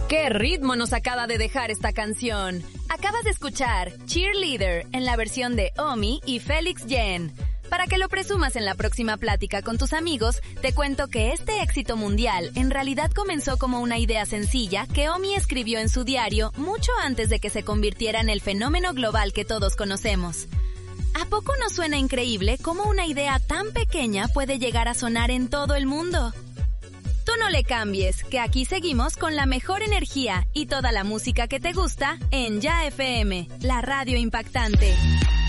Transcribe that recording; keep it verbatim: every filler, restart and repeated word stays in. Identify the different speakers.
Speaker 1: ¿Qué ritmo nos acaba de dejar esta canción? Acabas de escuchar Cheerleader en la versión de Omi y Félix Yen. Para que lo presumas en la próxima plática con tus amigos, te cuento que este éxito mundial en realidad comenzó como una idea sencilla que Omi escribió en su diario mucho antes de que se convirtiera en el fenómeno global que todos conocemos. ¿A poco no suena increíble cómo una idea tan pequeña puede llegar a sonar en todo el mundo? Tú no le cambies, que aquí seguimos con la mejor energía y toda la música que te gusta en Ya F M, la radio impactante.